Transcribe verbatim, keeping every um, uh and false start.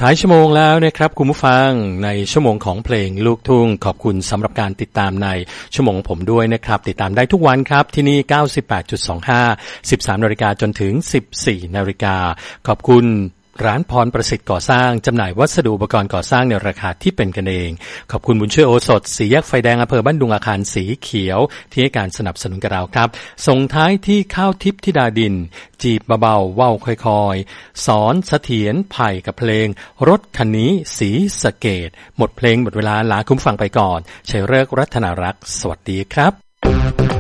ท้ายชั่วโมงแล้วนะครับคุณผู้ฟังในชั่วโมงของเพลงลูกทุ่งขอบคุณสำหรับการติดตามในชั่วโมงผมด้วยนะครับติดตามได้ทุกวันครับที่นี่ เก้าสิบแปดจุดสองห้า สิบสามนาฬิกาจนถึง สิบสี่นาฬิกาขอบคุณร้านพรประสิทธิ์ก่อสร้างจำหน่ายวัสดุอุปกรณ์ก่อสร้างในราคาที่เป็นกันเองขอบคุณบุญช่วยโอสถสีแยกไฟแดงอำเภอบ้านดุงอาคารสีเขียวที่ให้การสนับสนุนกับเราครับส่งท้ายที่ข้าวทิพย์ธิดาดินจีบเบาๆว่าวค่อยๆสอนเสถียรไผ่กับเพลงรถคันนี้สีสะเกษหมดเพลงหมดเวลาลาคุณฟังไปก่อนชัยฤกษ์รัตนารักษ์สวัสดีครับ